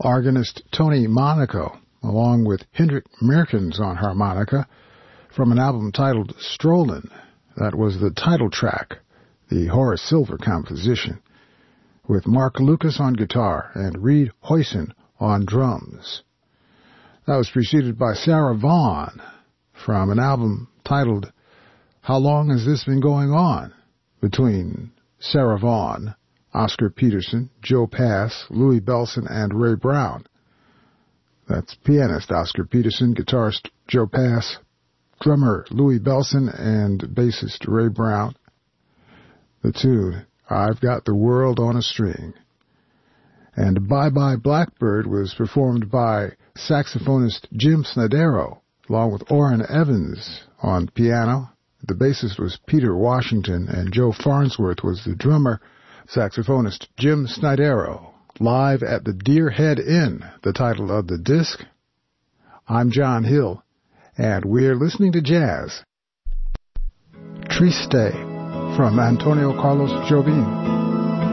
organist Tony Monaco, along with Hendrik Merkens on harmonica, from an album titled Strollin'. That was the title track, the Horace Silver composition, with Mark Lucas on guitar and Reed Hoyson on drums. That was preceded by Sarah Vaughan from an album titled How Long Has This Been Going On? Between Sarah Vaughan, Oscar Peterson, Joe Pass, Louis Bellson, and Ray Brown. That's pianist Oscar Peterson, guitarist Joe Pass, drummer Louis Bellson, and bassist Ray Brown. The tune, I've Got the World on a String. And Bye Bye Blackbird was performed by saxophonist Jim Snodero, along with Orrin Evans on piano. The bassist was Peter Washington, and Joe Farnsworth was the drummer. Saxophonist Jim Snodero, live at the Deer Head Inn, the title of the disc. I'm John Hill, and we're listening to jazz. Triste from Antonio Carlos Jobim.